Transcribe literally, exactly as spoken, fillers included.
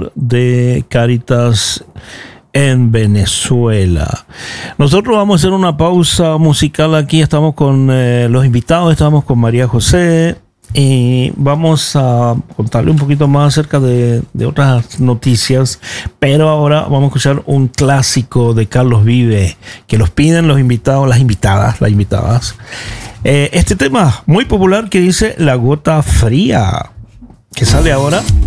pastor de Cáritas en Venezuela. Nosotros vamos a hacer una pausa musical aquí. Estamos con eh, los invitados, estamos con María José y vamos a contarle un poquito más acerca de, de otras noticias, pero ahora vamos a escuchar un clásico de Carlos Vives que los piden los invitados, las invitadas, las invitadas. Eh, este tema muy popular que dice La Gota Fría, que sale ahora